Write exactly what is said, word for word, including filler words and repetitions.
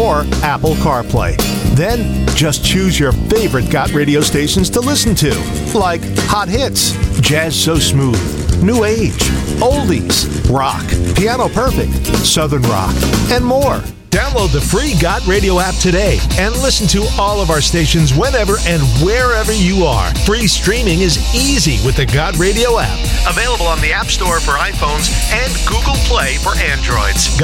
or Apple CarPlay. Then, just choose your favorite Got Radio stations to listen to, like Hot Hits, Jazz So Smooth, New Age, Oldies, Rock, Piano Perfect, Southern Rock, and more. Download the free Got Radio app today and listen to all of our stations whenever and wherever you are. Free streaming is easy with the Got Radio app. Available on the App Store for iPhones and Google Play for Androids.